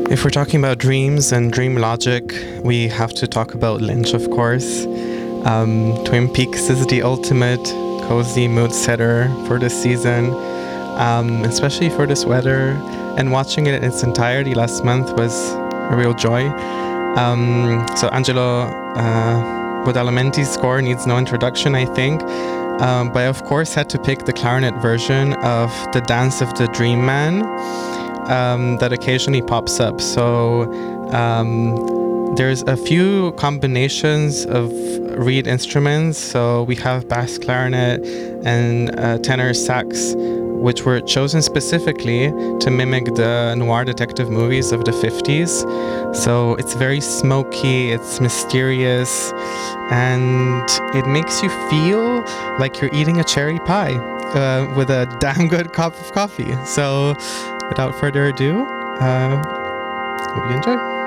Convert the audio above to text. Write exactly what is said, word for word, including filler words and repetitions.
If we're talking about dreams and dream logic, we have to talk about Lynch, of course. Um, Twin Peaks is the ultimate cozy mood setter for this season, um, especially for this weather. And watching it in its entirety last month was a real joy. Um, so Angelo uh, Badalamenti's score needs no introduction, I think. Um, but I, of course, had to pick the clarinet version of The Dance of the Dream Man um, that occasionally pops up. So um, there's a few combinations of reed instruments. So we have bass clarinet and uh, tenor sax, which were chosen specifically to mimic the noir detective movies of the fifties. So it's very smoky, it's mysterious, and it makes you feel like you're eating a cherry pie uh, with a damn good cup of coffee. So without further ado, uh, hope you enjoy.